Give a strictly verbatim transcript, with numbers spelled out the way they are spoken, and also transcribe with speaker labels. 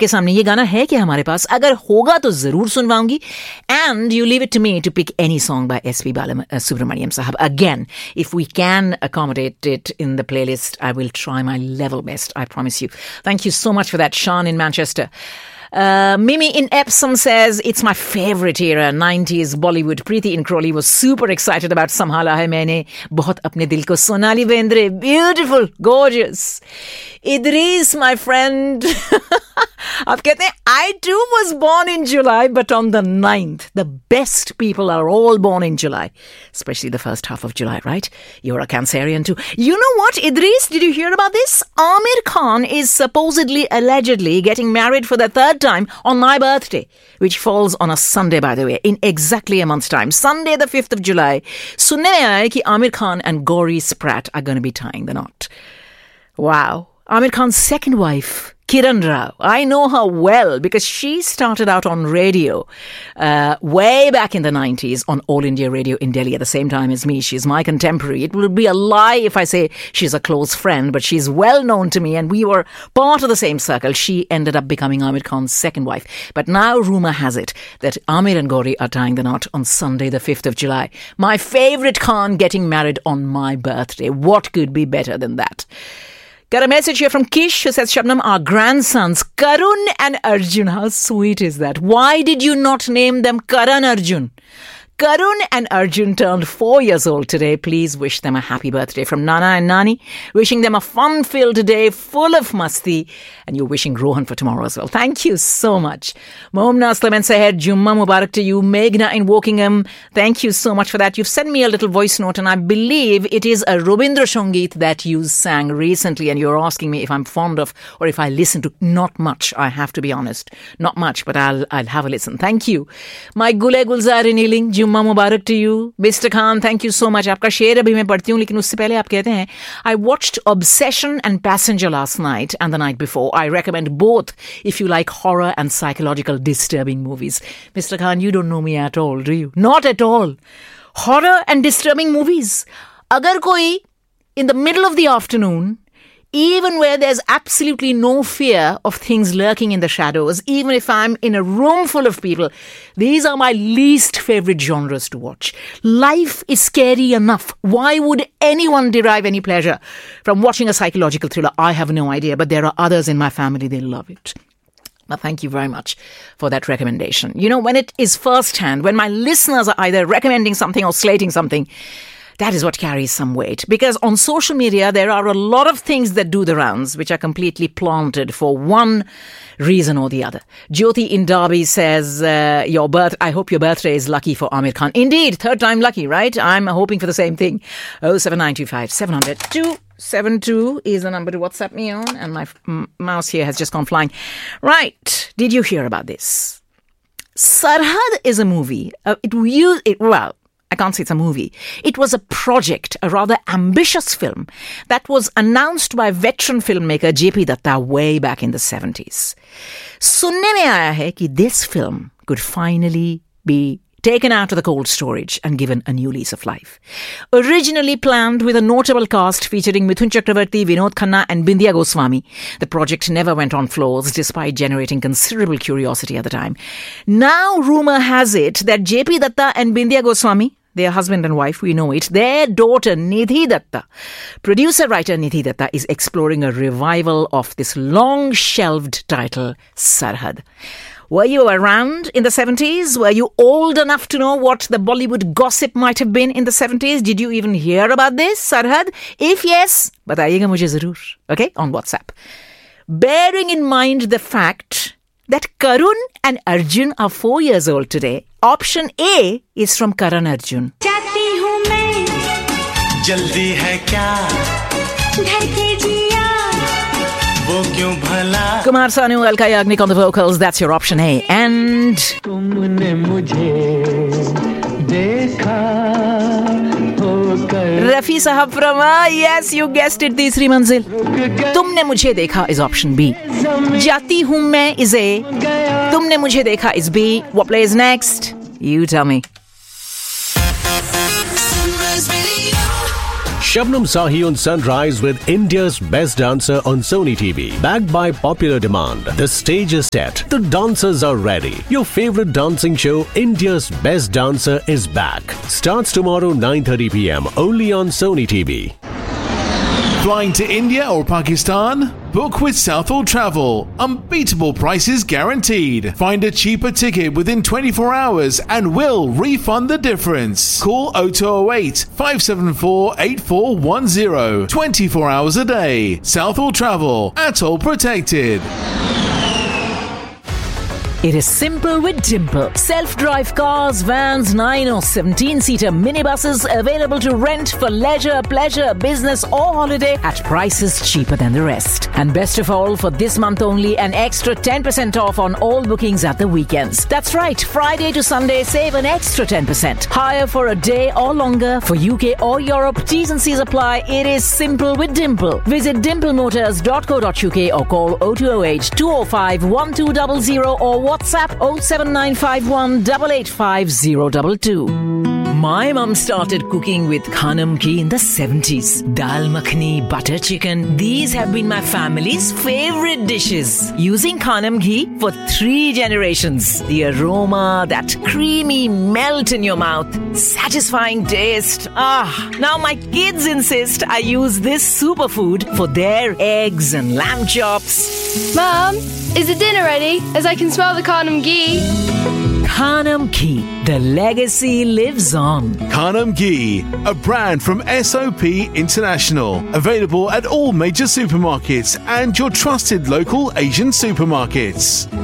Speaker 1: के सामने ये गाना है क्या हमारे पास? अगर होगा तो जरूर सुनवाऊंगी. And you leave it to me to pick any song by S P Balasubramaniam Sahab. Again, if we can accommodate it in the playlist, I will try my level best. I promise you. Thank you so much for that, Sean in Manchester. Uh, Mimi in Epsom says, it's my favorite era, nineties Bollywood. Preeti in Crawley was super excited about Sambhala Hai Maine. Bahut apne dil ko. Sonali Bendre, beautiful, gorgeous. Idris, my friend. Ab kehte hain, I too was born in July, but on the ninth. The best people are all born in July. Especially the first half of July, right? You're a Cancerian too. You know what, Idris? Did you hear about this? Amir Khan is supposedly, allegedly getting married for the third time on my birthday, which falls on a Sunday, by the way, in exactly a month's time. Sunday, the fifth of July. Sunne mein aaya ki Amir Khan and Gauri Spratt are going to be tying the knot. Wow. Amir Khan's second wife, Kiran Rao. I know her well because she started out on radio uh, way back in the nineties on All India Radio in Delhi at the same time as me. She's my contemporary. It would be a lie if I say she's a close friend, but she's well known to me and we were part of the same circle. She ended up becoming Amir Khan's second wife. But now rumour has it that Amir and Gauri are tying the knot on Sunday the fifth of July. My favourite Khan getting married on my birthday. What could be better than that? Got a message here from Kish who says, Shabnam, our grandsons, Karun and Arjun. How sweet is that? Why did you not name them Karan Arjun? Karun and Arjun turned four years old today. Please wish them a happy birthday from Nana and Nani. Wishing them a fun-filled day full of masti. And you're wishing Rohan for tomorrow as well. Thank you so much. Momna Aslam and Seher, Jumma Mubarak to you. Meghna in Wokingham, thank you so much for that. You've sent me a little voice note and I believe it is a Robindra Sangeet that you sang recently and you're asking me if I'm fond of or if I listen to. Not much, I have to be honest. Not much, but I'll I'll have a listen. Thank you. My Gule Gulzar in Ealing, Jumma Mubarak to you. Mister Khan, thank you so much. आपका शेर अभी मैं पढ़ती हूँ लेकिन उससे पहले आप कहते हैं I watched Obsession and Passenger last night and the night before. I recommend both if you like horror and psychological disturbing movies. Mister Khan, you don't know me at all, do you? Not at all. Horror and disturbing movies. अगर कोई in the middle of the afternoon, even where there's absolutely no fear of things lurking in the shadows, even if I'm in a room full of people, these are my least favorite genres to watch. Life is scary enough. Why would anyone derive any pleasure from watching a psychological thriller? I have no idea, but there are others in my family, they love it. Well, thank you very much for that recommendation. You know, when it is first-hand, when my listeners are either recommending something or slating something, that is what carries some weight. Because on social media, there are a lot of things that do the rounds, which are completely planted for one reason or the other. Jyoti in Derby says, uh, your birth, I hope your birthday is lucky for Amir Khan. Indeed, third time lucky, right? I'm hoping for the same thing. oh seven nine two five seven hundred two seven two is the number to WhatsApp me on. And my m- mouse here has just gone flying. Right. Did you hear about this? Sarhad is a movie. Uh, it, you, it well, I can't say it's a movie. It was a project, a rather ambitious film that was announced by veteran filmmaker J P Datta way back in the seventies. Sunne mein aaya hai ki this film could finally be taken out of the cold storage and given a new lease of life. Originally planned with a notable cast featuring Mithun Chakravarti, Vinod Khanna and Bindya Goswami, the project never went on floors despite generating considerable curiosity at the time. Now rumour has it that J P Datta and Bindya Goswami, their husband and wife, we know it, their daughter Nidhi Datta, producer-writer Nidhi Datta, is exploring a revival of this long-shelved title, Sarhad. Were you around in the seventies? Were you old enough to know what the Bollywood gossip might have been in the seventies? Did you even hear about this, Sarhad? If yes, बताइएगा मुझे ज़रूर, okay, on WhatsApp. Bearing in mind the fact that Karun and Arjun are four years old today, option A is from Karan Arjun. जाती हूँ मैं, जल्दी है क्या, घर के जिया, वो क्यों भला. Kumar Sanu, Alka Yagnik on the vocals. That's your option A. And तुमने मुझे देखा होकर. Rafi Sahab from, uh, yes, you guessed it, Teesri Manzil. तुमने मुझे देखा is option B. जाती हूँ मैं is A. तुमने मुझे देखा is B. What plays next? You tell me.
Speaker 2: Shabnam Sahi on Sunrise with India's Best Dancer on Sony T V. Backed by popular demand, the stage is set. The dancers are ready. Your favorite dancing show, India's Best Dancer, is back. Starts tomorrow nine thirty p.m. only on Sony T V.
Speaker 3: Flying to India or Pakistan? Book with Southall Travel. Unbeatable prices guaranteed. Find a cheaper ticket within twenty-four hours and we'll refund the difference. Call oh two oh eight, five seven four, eight four one oh. twenty-four hours a day. Southall Travel. Atoll protected.
Speaker 1: It is simple with Dimple. Self-drive cars, vans, nine or seventeen-seater minibuses available to rent for leisure, pleasure, business or holiday at prices cheaper than the rest. And best of all, for this month only, an extra ten percent off on all bookings at the weekends. That's right, Friday to Sunday, save an extra ten percent. Hire for a day or longer for U K or Europe. T's and C's apply. It is simple with Dimple. Visit dimple motors dot co dot uk or call oh two oh eight, two oh five, one two zero zero or WhatsApp oh seven nine five one, eight eight five zero two two. My mum started cooking with Khanam ghee in the seventies. Dal makhani, butter chicken, these have been my family's favorite dishes. Using Khanam ghee for three generations. The aroma, that creamy melt in your mouth, satisfying taste. Ah, now my kids insist I use this superfood for their eggs and lamb chops.
Speaker 4: Mum, is the dinner ready? As I can smell the Khanam ghee.
Speaker 1: Khanam ghee, the legacy lives on.
Speaker 3: Khanam ghee, a brand from S O P International. Available at all major supermarkets and your trusted local Asian supermarkets.